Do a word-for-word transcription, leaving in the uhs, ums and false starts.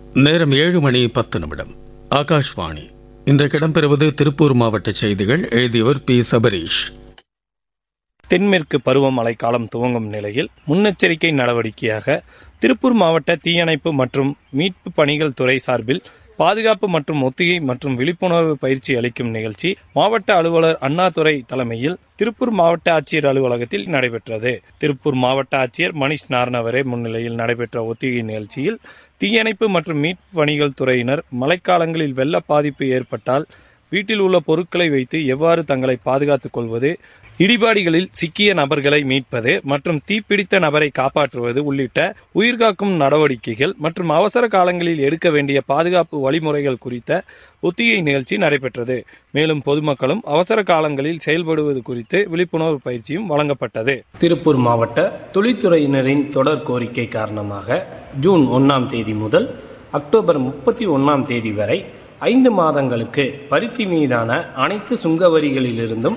நேரம் ஏழு மணி பத்து நிமிடம். ஆகாஷ்வாணி. இன்றைக்கு இடம்பெறுவது திருப்பூர் மாவட்ட செய்திகள். எழுதியவர் பி சபரீஷ். தென்மேற்கு பருவமழை காலம் துவங்கும் நிலையில் முன்னெச்சரிக்கை நடவடிக்கையாக திருப்பூர் மாவட்ட தீயணைப்பு மற்றும் மீட்பு பணிகள் துறை சார்பில் பாதுகாப்பு மற்றும் ஒத்திகை மற்றும் விழிப்புணர்வு பயிற்சி அளிக்கும் நிகழ்ச்சி மாவட்ட அலுவலர் அண்ணாதுரை தலைமையில் திருப்பூர் மாவட்ட ஆட்சியர் அலுவலகத்தில் நடைபெற்றது. திருப்பூர் மாவட்ட ஆட்சியர் மணிஷ் நாரணவரே முன்னிலையில் நடைபெற்ற ஒத்திகை நிகழ்ச்சியில் தீயணைப்பு மற்றும் மீட்பு பணிகள் துறையினர் மழைக்காலங்களில் வெள்ள பாதிப்பு ஏற்பட்டால் வீட்டில் உள்ள பொருட்களை வைத்து எவ்வாறு தங்களை பாதுகாத்துக் கொள்வது, இடிபாடுகளில் சிக்கிய நபர்களை மீட்பது மற்றும் தீப்பிடித்த நபரை காப்பாற்றுவது உள்ளிட்ட உயிர்காக்கும் நடவடிக்கைகள் மற்றும் அவசர காலங்களில் எடுக்க வேண்டிய பாதுகாப்பு வழிமுறைகள் குறித்த ஒத்திகை நிகழ்ச்சி நடைபெற்றது. மேலும் பொதுமக்களும் அவசர காலங்களில் செயல்படுவது குறித்து விழிப்புணர்வு பயிற்சியும் வழங்கப்பட்டது. திருப்பூர் மாவட்ட தொழில்துறையினரின் தொடர் கோரிக்கை காரணமாக ஜூன் ஒன்னாம் தேதி முதல் அக்டோபர் முப்பத்தி ஒன்னாம் தேதி வரை ஐந்து மாதங்களுக்கு பருத்தி மீதான அனைத்து சுங்க வரிகளிலிருந்தும்